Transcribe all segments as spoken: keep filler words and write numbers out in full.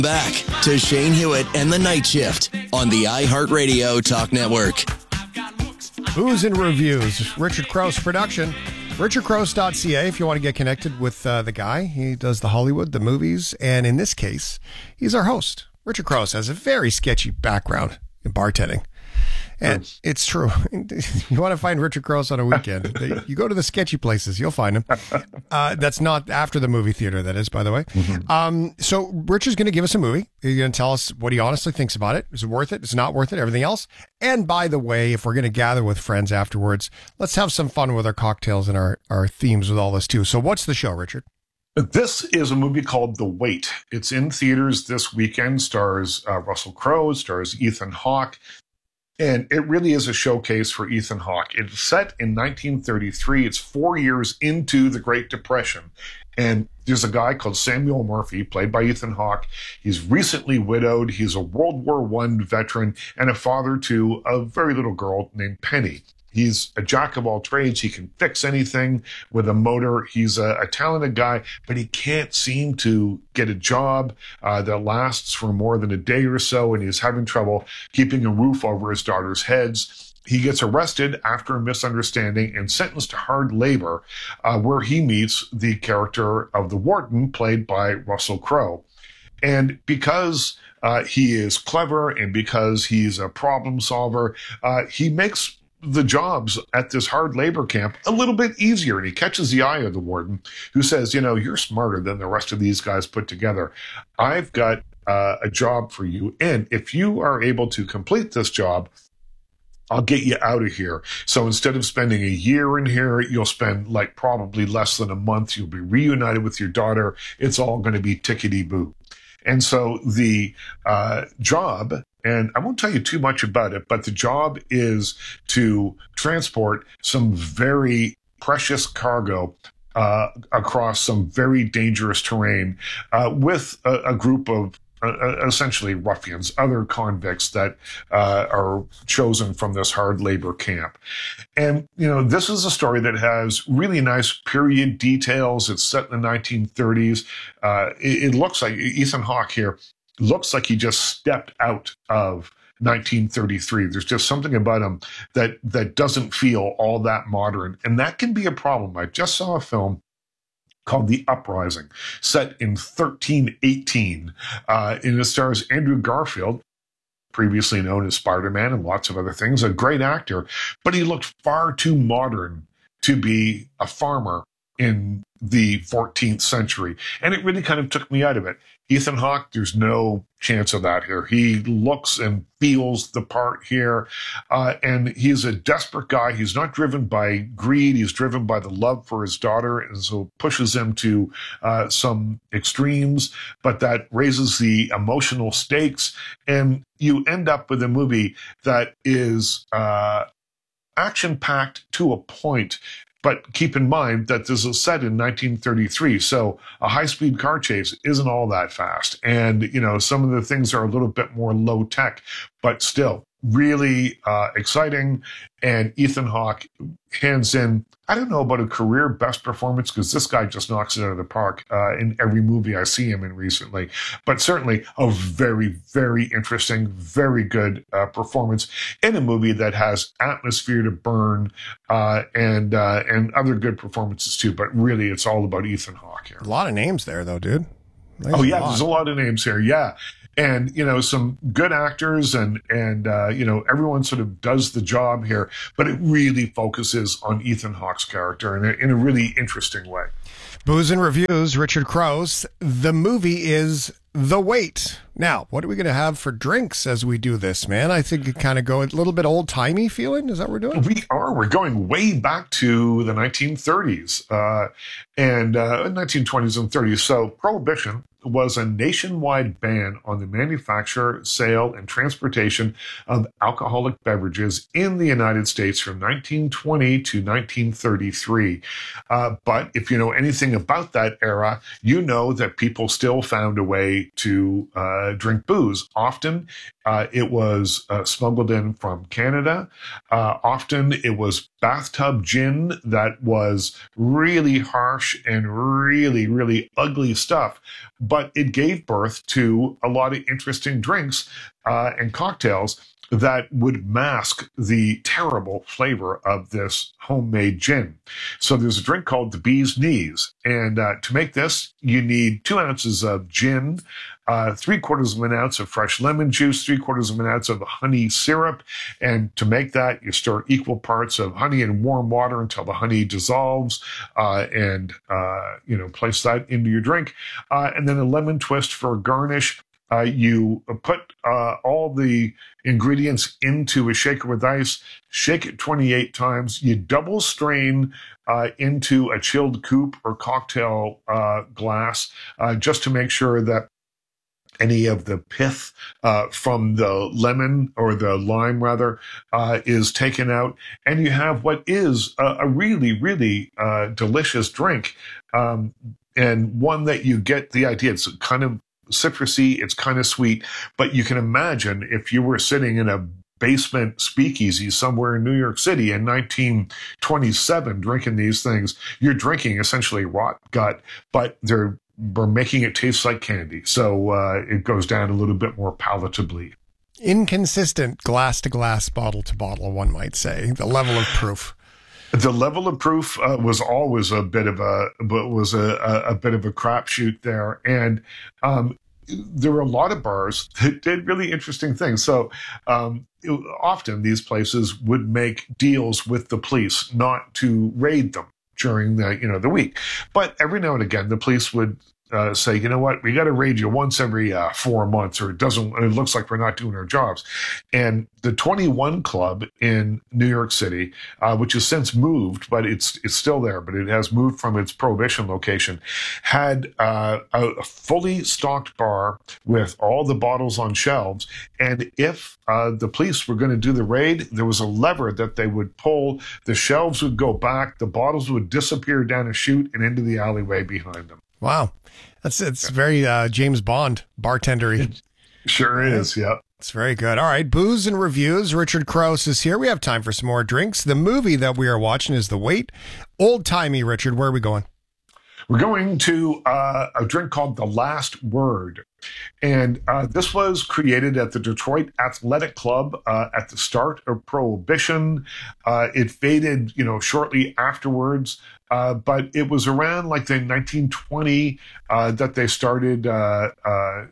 Back to Shane Hewitt and the Night Shift on the iHeartRadio Talk Network. Booze and Reviews, Richard Crouse production. richard crouse dot c a if you want to get connected with uh, the guy. He does the Hollywood, the movies, and in this case, he's our host. Richard Crouse has a very sketchy background in bartending. And it's true. You want to find Richard Crouse on a weekend, you go to the sketchy places, you'll find him. Uh, that's not after the movie theater, that is, by the way. Mm-hmm. Um, so Richard's going to give us a movie. He's going to tell us what he honestly thinks about it. Is it worth it? Is it not worth it? Everything else. And by the way, if we're going to gather with friends afterwards, let's have some fun with our cocktails and our, our themes with all this too. So what's the show, Richard? This is a movie called The Wait. It's in theaters this weekend, stars uh, Russell Crowe, stars Ethan Hawke. And it really is a showcase for Ethan Hawke. It's set in nineteen thirty-three. It's four years into the Great Depression. And there's a guy called Samuel Murphy, played by Ethan Hawke. He's recently widowed. He's a World War One veteran and a father to a very little girl named Penny. He's a jack of all trades. He can fix anything with a motor. He's a, a talented guy, but he can't seem to get a job uh, that lasts for more than a day or so, and he's having trouble keeping a roof over his daughter's heads. He gets arrested after a misunderstanding and sentenced to hard labor, uh, where he meets the character of the warden, played by Russell Crowe. And because uh, he is clever and because he's a problem solver, uh, he makes the jobs at this hard labor camp a little bit easier. And he catches the eye of the warden, who says, you know, you're smarter than the rest of these guys put together. I've got uh, a job for you. And if you are able to complete this job, I'll get you out of here. So instead of spending a year in here, you'll spend like probably less than a month. You'll be reunited with your daughter. It's all going to be tickety-boo. And so the uh, job, and I won't tell you too much about it, but the job is to transport some very precious cargo uh, across some very dangerous terrain uh, with a, a group of uh, essentially ruffians, other convicts that uh, are chosen from this hard labor camp. And, you know, this is a story that has really nice period details. It's set in the nineteen thirties. Uh, it, it looks like Ethan Hawke here looks like he just stepped out of nineteen thirty-three. There's just something about him that, that doesn't feel all that modern. And that can be a problem. I just saw a film called The Uprising, set in thirteen eighteen. Uh, and it stars Andrew Garfield, previously known as Spider-Man and lots of other things, a great actor, but he looked far too modern to be a farmer in the fourteenth century. And it really kind of took me out of it. Ethan Hawke, there's no chance of that here. He looks and feels the part here. Uh, and he's a desperate guy. He's not driven by greed. He's driven by the love for his daughter. And so pushes him to uh, some extremes, but that raises the emotional stakes. And you end up with a movie that is uh, action-packed to a point. But keep in mind that this is set in nineteen thirty-three, so a high-speed car chase isn't all that fast. And, you know, some of the things are a little bit more low-tech, but still really uh, exciting. And Ethan Hawke hands in, I don't know about a career best performance, because this guy just knocks it out of the park uh, in every movie I see him in recently. But certainly a very, very interesting, very good uh, performance in a movie that has atmosphere to burn uh, and uh, and other good performances too. But really, it's all about Ethan Hawke here. A lot of names there, though, dude. There's oh, yeah, a there's a lot of names here, yeah. And, you know, some good actors and, and uh, you know, everyone sort of does the job here, but it really focuses on Ethan Hawke's character in a, in a really interesting way. Booze and Reviews, Richard Crouse. The movie is The Wait. Now, what are we going to have for drinks as we do this, man? I think it kind of go a little bit old-timey feeling. Is that what we're doing? We are. We're going way back to the nineteen thirties uh, and uh, nineteen twenties and thirties. So Prohibition was a nationwide ban on the manufacture, sale, and transportation of alcoholic beverages in the United States from nineteen twenty to nineteen thirty-three. Uh, but if you know anything about that era, you know that people still found a way to uh, drink booze. Often uh, it was uh, smuggled in from Canada. Uh, often it was bathtub gin that was really harsh and really, really ugly stuff. but it gave birth to a lot of interesting drinks uh, and cocktails that would mask the terrible flavor of this homemade gin. So there's a drink called the Bee's Knees. And uh, to make this, you need two ounces of gin, uh, three quarters of an ounce of fresh lemon juice, three quarters of an ounce of honey syrup. And to make that, you stir equal parts of honey and warm water until the honey dissolves, uh, and, uh, you know, place that into your drink. Uh, and then a lemon twist for a garnish. Uh, you put uh, all the ingredients into a shaker with ice, shake it twenty-eight times. You double strain uh, into a chilled coupe or cocktail uh, glass uh, just to make sure that any of the pith uh, from the lemon or the lime, rather, uh, is taken out. And you have what is a, a really, really uh, delicious drink, um, and one that you get the idea. It's kind of citrusy, it's kind of sweet, but you can imagine if you were sitting in a basement speakeasy somewhere in New York City in nineteen twenty-seven drinking these things, you're drinking essentially rot gut, but they're we're making it taste like candy. So uh, it goes down a little bit more palatably. Inconsistent glass to glass, bottle to bottle, one might say, the level of proof. The level of proof uh, was always a bit of a, but was a, a, a bit of a crapshoot there. And um, there were a lot of bars that did really interesting things. So um, it, often these places would make deals with the police not to raid them during the, you know, the week. But every now and again, the police would Uh, say, you know what, we got to raid you once every uh, four months, or it doesn't. It looks like we're not doing our jobs. And the twenty-one Club in New York City, uh, which has since moved, but it's it's still there, but it has moved from its Prohibition location, had uh, a fully stocked bar with all the bottles on shelves. And if uh, the police were going to do the raid, there was a lever that they would pull. The shelves would go back, the bottles would disappear down a chute and into the alleyway behind them. Wow. That's it's very uh, James Bond bartendery. It sure is, yeah. It's very good. All right, booze and reviews. Richard Crouse is here. We have time for some more drinks. The movie that we are watching is The Wait. Old-timey, Richard. Where are we going? We're going to uh, a drink called The Last Word. And uh, this was created at the Detroit Athletic Club uh, at the start of Prohibition. Uh, it faded, you know, shortly afterwards. Uh, but it was around like the nineteen twenty uh, that they started uh, uh,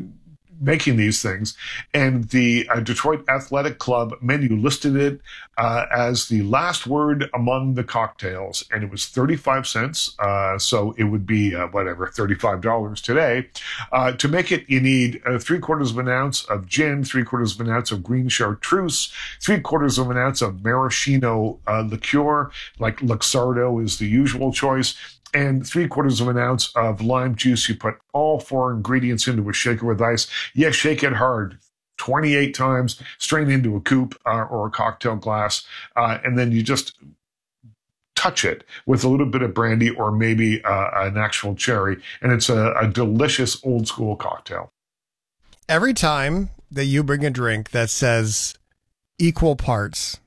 making these things. And the uh, Detroit Athletic Club menu listed it uh, as the last word among the cocktails. And it was thirty-five cents. Uh, so it would be, uh, whatever, thirty-five dollars today. Uh, to make it, you need uh, three quarters of an ounce of gin, three quarters of an ounce of green chartreuse, three quarters of an ounce of maraschino uh, liqueur, like Luxardo is the usual choice, and three quarters of an ounce of lime juice. You put all four ingredients into a shaker with ice. Yeah, shake it hard. twenty-eight times, strain into a coupe uh, or a cocktail glass, uh, and then you just touch it with a little bit of brandy or maybe uh, an actual cherry, and it's a, a delicious old school cocktail. Every time that you bring a drink that says equal parts,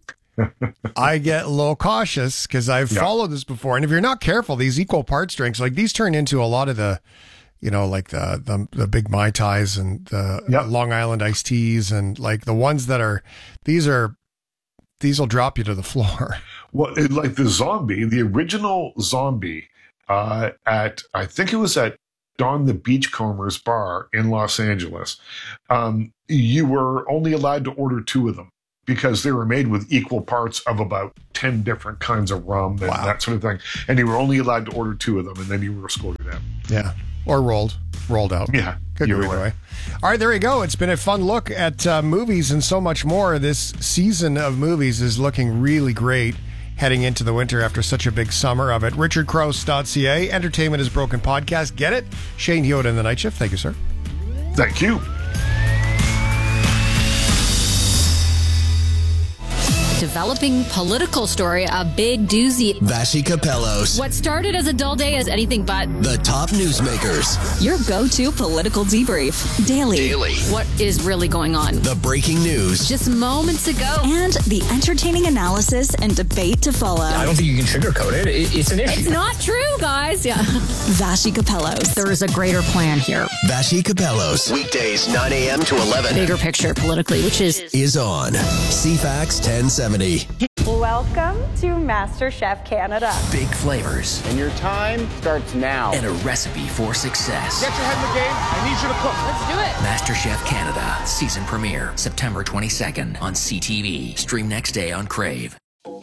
I get a little cautious because I've yeah. followed this before. And if you're not careful, these equal parts drinks, like these turn into a lot of the, you know, like the the, the big Mai Tais and the yeah. Long Island iced teas, and like the ones that are, these are, these will drop you to the floor. Well, it, like the Zombie, the original Zombie uh, at, I think it was at Don the Beachcombers bar in Los Angeles, um, you were only allowed to order two of them, because they were made with equal parts of about ten different kinds of rum and wow. that sort of thing. And you were only allowed to order two of them, and then you were escorted out. Yeah. Or rolled. Rolled out. Yeah. Could go either way. All right, there you go. It's been a fun look at uh, movies and so much more. This season of movies is looking really great heading into the winter after such a big summer of it. richard crouse dot c a, Entertainment is Broken podcast. Get it? Shane Hewitt in the Night Shift. Thank you, sir. Thank you. developing political story, a big doozy. Vashi Capellos. What started as a dull day is anything but. The top newsmakers. Your go-to political debrief. Daily. Daily. What is really going on? The breaking news. Just moments ago. And the entertaining analysis and debate to follow. I don't think you can sugarcoat it. it it's an issue. It's not true, guys. Yeah. Vashi Capellos. There is a greater plan here. Vashi Capellos. Weekdays, nine a.m. to eleven. Bigger picture politically, which is... Is on C FAX ten seventy. Welcome to MasterChef Canada. Big flavors. And your time starts now. And a recipe for success. Get your head in the game. I need you to cook. Let's do it. MasterChef Canada. Season premiere. September twenty-second on C T V. Stream next day on Crave.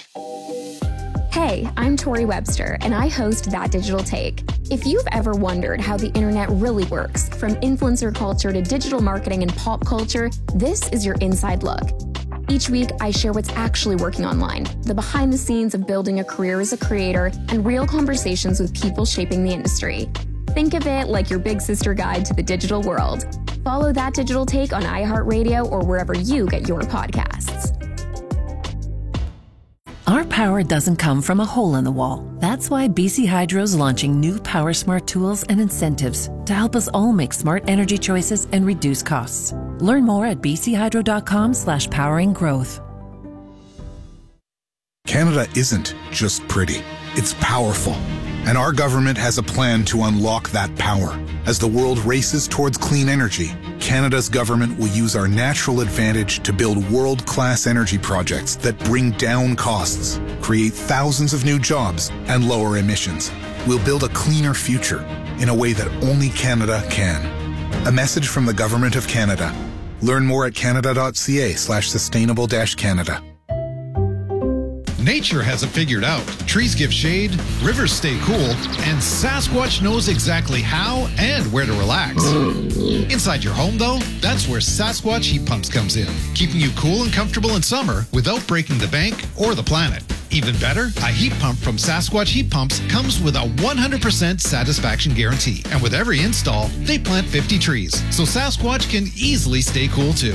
Hey, I'm Tori Webster, and I host That Digital Take. If you've ever wondered how the internet really works, from influencer culture to digital marketing and pop culture, this is your inside look. Each week, I share what's actually working online, the behind the scenes of building a career as a creator, and real conversations with people shaping the industry. Think of it like your big sister guide to the digital world. Follow That Digital Take on iHeartRadio or wherever you get your podcasts. Our power doesn't come from a hole in the wall. That's why B C Hydro's launching new Power Smart tools and incentives to help us all make smart energy choices and reduce costs. Learn more at bchydro.com slash powering growth. Canada isn't just pretty, it's powerful. And our government has a plan to unlock that power. As the world races towards clean energy, Canada's government will use our natural advantage to build world-class energy projects that bring down costs, create thousands of new jobs, and lower emissions. We'll build a cleaner future in a way that only Canada can. A message from the Government of Canada. Learn more at canada.ca slash sustainable dash Canada. Nature has it figured out. Trees give shade, rivers stay cool, and Sasquatch knows exactly how and where to relax. Inside your home, though, that's where Sasquatch Heat Pumps comes in, keeping you cool and comfortable in summer without breaking the bank or the planet. Even better, a heat pump from Sasquatch Heat Pumps comes with a one hundred percent satisfaction guarantee. And with every install, they plant fifty trees, so Sasquatch can easily stay cool too.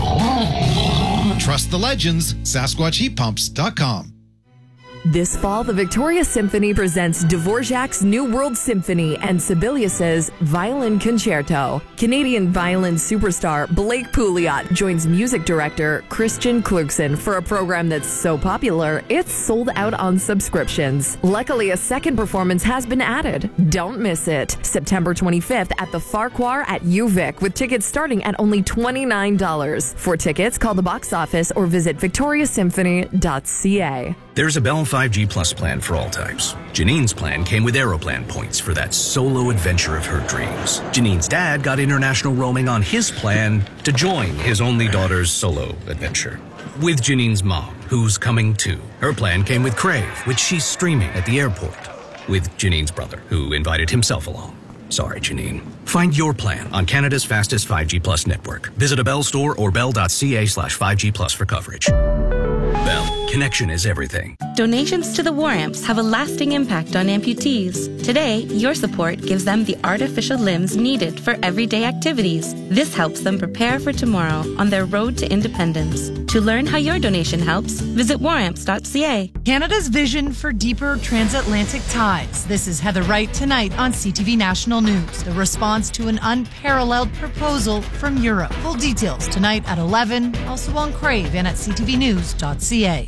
Trust the legends, Sasquatch Heat Pumps dot com. This fall, the Victoria Symphony presents Dvorak's New World Symphony and Sibelius's Violin Concerto. Canadian violin superstar Blake Pouliot joins music director Christian Clarkson for a program that's so popular, it's sold out on subscriptions. Luckily, a second performance has been added. Don't miss it. September twenty-fifth at the Farquhar at U Vic, with tickets starting at only twenty-nine dollars. For tickets, call the box office or visit victoria symphony dot c a. There's a Bell five G Plus plan for all types. Janine's plan came with Aeroplan points for that solo adventure of her dreams. Janine's dad got international roaming on his plan to join his only daughter's solo adventure. With Janine's mom, who's coming too. Her plan came with Crave, which she's streaming at the airport. With Janine's brother, who invited himself along. Sorry, Janine. Find your plan on Canada's fastest five G Plus network. Visit a Bell store or bell.ca slash 5G Plus for coverage. Bell, connection is everything. Donations to the War Amps have a lasting impact on amputees. Today, your support gives them the artificial limbs needed for everyday activities. This helps them prepare for tomorrow on their road to independence. To learn how your donation helps, visit war amps dot c a. Canada's vision for deeper transatlantic ties. This is Heather Wright tonight on C T V National News. The response to an unparalleled proposal from Europe. Full details tonight at eleven, also on Crave and at c t v news dot c a.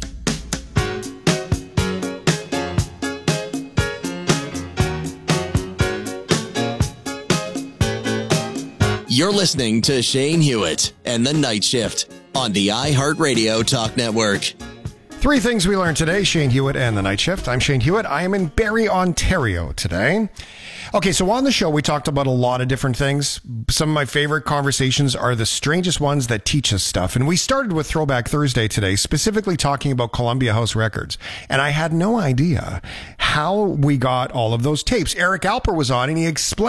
You're listening to Shane Hewitt and the Night Shift on the iHeartRadio Talk Network. Three things we learned today, Shane Hewitt and the Night Shift. I'm Shane Hewitt. I am in Barrie, Ontario today. Okay, so on the show, we talked about a lot of different things. Some of my favorite conversations are the strangest ones that teach us stuff. And we started with Throwback Thursday today, specifically talking about Columbia House Records. And I had no idea how we got all of those tapes. Eric Alper was on and he explained